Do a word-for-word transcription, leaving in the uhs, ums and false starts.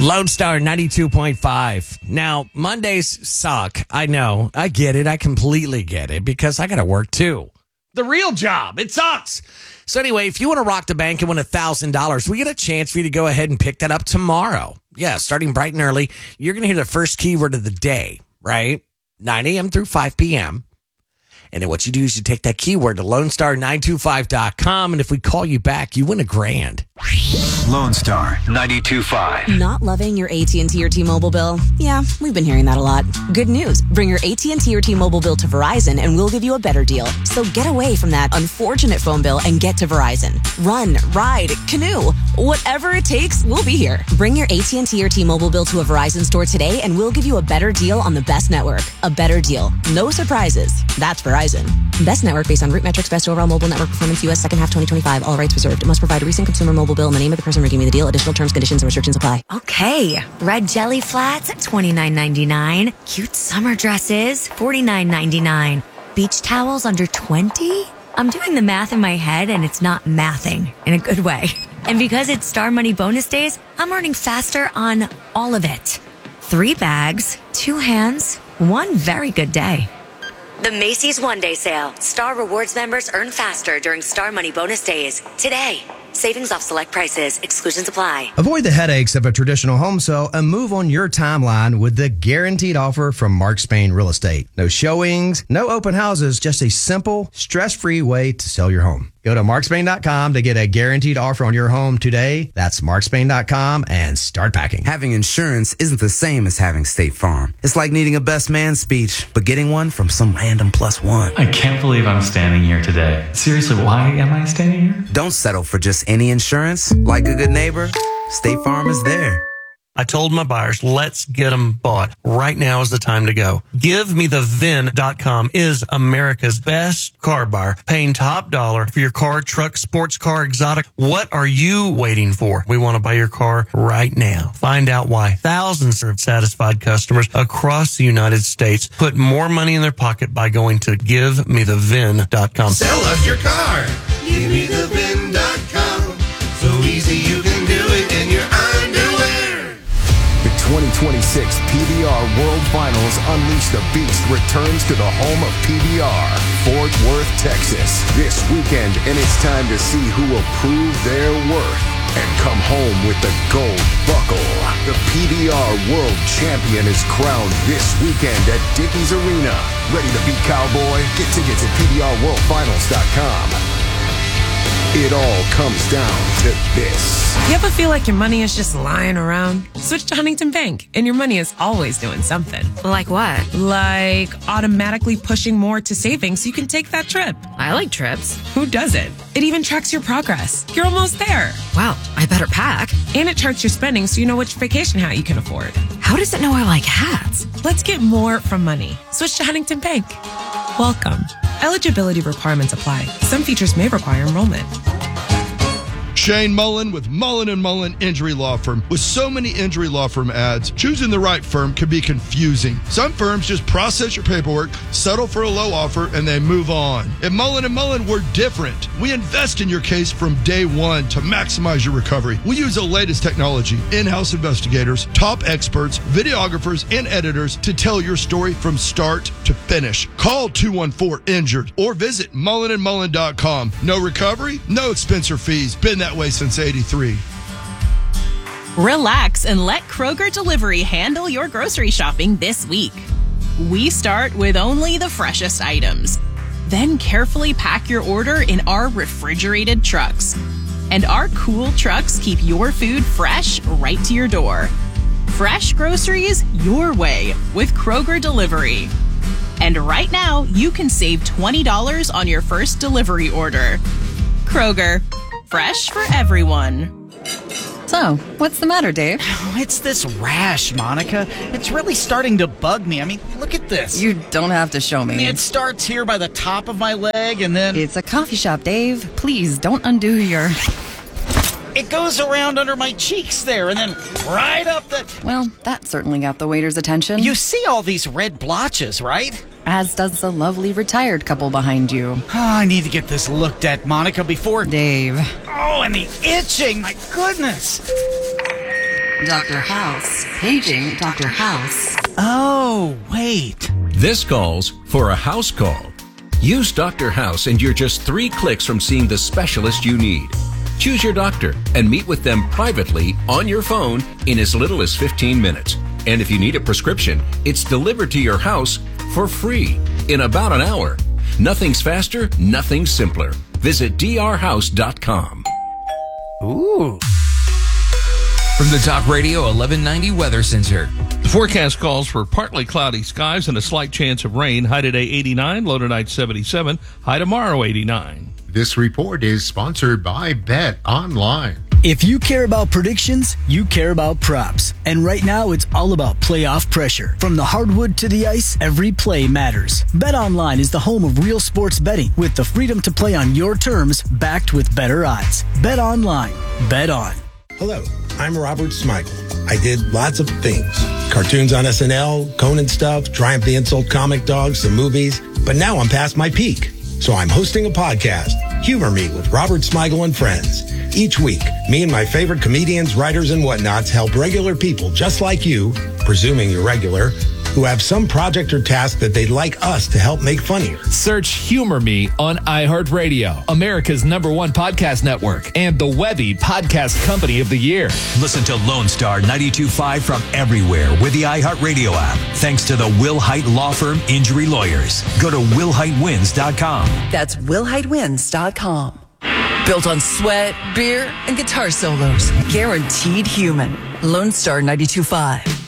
Lone Star ninety-two point five. Now, Mondays suck. I know. I get it. I completely get it because I got to work too. The real job. It sucks. So anyway, if you want to rock the bank and win one thousand dollars, we get a chance for you to go ahead and pick that up tomorrow. Yeah, starting bright and early. You're going to hear the first keyword of the day, right? nine a.m. through five p.m. And then what you do is you take that keyword to lone star nine two five dot com, and if we call you back, you win a grand. Lone Star ninety-two point five. Not loving your A T and T or T-Mobile bill? Yeah, we've been hearing that a lot. Good news. Bring your A T and T or T-Mobile bill to Verizon and we'll give you a better deal. So get away from that unfortunate phone bill and get to Verizon. Run, ride, canoe. Whatever it takes, we'll be here. Bring your A T and T or T-Mobile bill to a Verizon store today and we'll give you a better deal on the best network. A better deal. No surprises. That's Verizon. Best network based on root metrics, best overall mobile network performance, U S second half twenty twenty-five. All rights reserved. It must provide a recent consumer mobile bill and the name of the person redeeming the deal. Additional terms, conditions, and restrictions apply. Okay, red jelly flats at twenty-nine ninety-nine. Cute summer dresses, forty-nine ninety-nine. Beach towels under twenty? I'm doing the math in my head and it's not mathing in a good way. And because it's Star Money bonus days, I'm earning faster on all of it. Three bags, two hands, one very good day. The Macy's One Day Sale. Star Rewards members earn faster during Star Money bonus days. Today. Savings off select prices. Exclusions apply. Avoid the headaches of a traditional home sale and move on your timeline with the guaranteed offer from Mark Spain Real Estate. No showings, no open houses, just a simple, stress-free way to sell your home. Go to mark spain dot com to get a guaranteed offer on your home today. That's mark spain dot com and start packing. Having insurance isn't the same as having State Farm. It's like needing a best man speech, but getting one from some random plus one. I can't believe I'm standing here today. Seriously, why am I standing here? Don't settle for just any insurance. Like a good neighbor, State Farm is there. I told my buyers, let's get them bought. Right now is the time to go. Give Me The V I N dot com is America's best car buyer, paying top dollar for your car, truck, sports car, exotic. What are you waiting for? We want to buy your car right now. Find out why thousands of satisfied customers across the United States put more money in their pocket by going to Give Me The V I N dot com. Sell us your car. Give Me The V I N dot com. So easy you can do it in your underwear. The twenty twenty-six P B R World Finals Unleash the Beast returns to the home of P B R, Fort Worth, Texas, this weekend, and it's time to see who will prove their worth and come home with the gold buckle. The P B R World Champion is crowned this weekend at Dickies Arena. Ready to beat Cowboy? Get tickets at P B R world finals dot com. It all comes down to this. You ever feel like your money is just lying around? Switch to Huntington Bank, and your money is always doing something. Like what? Like automatically pushing more to savings so you can take that trip. I like trips. Who doesn't? It even tracks your progress. You're almost there. Wow, I better pack. And it charts your spending so you know which vacation hat you can afford. How does it know I like hats? Let's get more from money. Switch to Huntington Bank. Welcome. Eligibility requirements apply. Some features may require enrollment. Shane Mullen with Mullen and Mullen Injury Law Firm. With so many injury law firm ads, choosing the right firm can be confusing. Some firms just process your paperwork, settle for a low offer, and they move on. At Mullen and Mullen, we're different. We invest in your case from day one to maximize your recovery. We use the latest technology, in-house investigators, top experts, videographers, and editors to tell your story from start to finish. Call two one four injured or visit mullen and mullen dot com. No recovery, no expense or fees. Been that way since eighty-three. Relax and let Kroger Delivery handle your grocery shopping this week. We start with only the freshest items. Then carefully pack your order in our refrigerated trucks. And our cool trucks keep your food fresh right to your door. Fresh groceries your way with Kroger Delivery. And right now, you can save twenty dollars on your first delivery order. Kroger. Fresh for everyone. So, what's the matter, Dave? Oh, it's this rash, Monica. It's really starting to bug me. I mean, look at this. You don't have to show me. I mean, it starts here by the top of my leg, and then... It's a coffee shop, Dave. Please, don't undo your... It goes around under my cheeks there, and then right up the... Well, that certainly got the waiter's attention. You see all these red blotches, right? As does the lovely retired couple behind you. Oh, I need to get this looked at, Monica, before... Dave. Oh, and the itching! My goodness! Doctor House. Paging Doctor House. Oh, wait. This calls for a house call. Use Doctor House and you're just three clicks from seeing the specialist you need. Choose your doctor and meet with them privately on your phone in as little as fifteen minutes. And if you need a prescription, it's delivered to your house for free in about an hour. Nothing's faster, nothing's simpler. Visit d r house dot com. Ooh. From the Talk Radio eleven ninety Weather Center. The forecast calls for partly cloudy skies and a slight chance of rain. High today eighty-nine, low tonight seventy-seven, high tomorrow eighty-nine. This report is sponsored by Bet Online. If you care about predictions, you care about props. And right now, it's all about playoff pressure. From the hardwood to the ice, every play matters. BetOnline is the home of real sports betting with the freedom to play on your terms, backed with better odds. BetOnline. Bet on. Hello, I'm Robert Smigel. I did lots of things. Cartoons on S N L, Conan stuff, Triumph the Insult Comic Dogs, some movies. But now I'm past my peak. So I'm hosting a podcast, Humor Me with Robert Smigel and Friends. Each week, me and my favorite comedians, writers, and whatnots help regular people just like you, presuming you're regular, who have some project or task that they'd like us to help make funnier. Search Humor Me on iHeartRadio, America's number one podcast network, and the Webby Podcast Company of the Year. Listen to Lone Star ninety-two point five from everywhere with the iHeartRadio app. Thanks to the Will Hite Law Firm Injury Lawyers. Go to will hite wins dot com. That's will hite wins dot com. Built on sweat, beer, and guitar solos. Guaranteed human. Lone Star ninety-two point five.